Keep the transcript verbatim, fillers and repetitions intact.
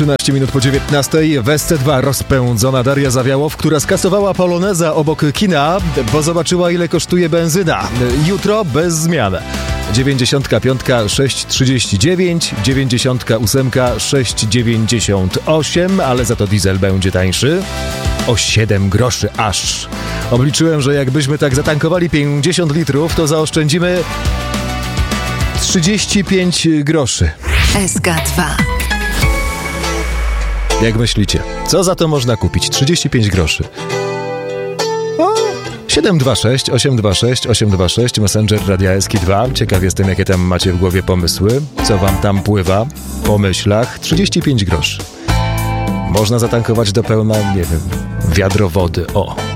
trzynaście minut po dziewiętnastej. W S C dwa rozpędzona Daria Zawiałow, która skasowała poloneza obok kina, bo zobaczyła, ile kosztuje benzyna. Jutro bez zmian. dziewięćdziesiątka piątka sześć trzydzieści dziewięć, dziewięćdziesiątka ósemka sześć dziewięćdziesiąt osiem, ale za to diesel będzie tańszy o siedem groszy aż. Obliczyłem, że jakbyśmy tak zatankowali pięćdziesiąt litrów, to zaoszczędzimy trzydzieści pięć groszy. S K dwa. Jak myślicie, co za to można kupić? trzydzieści pięć groszy. O, siedem dwa sześć osiem dwa sześć osiem dwa sześć, Messenger Radia S K dwa. Ciekaw jestem, jakie tam macie w głowie pomysły. Co wam tam pływa po myślach? trzydzieści pięć groszy. Można zatankować do pełna, nie wiem, wiadro wody. O!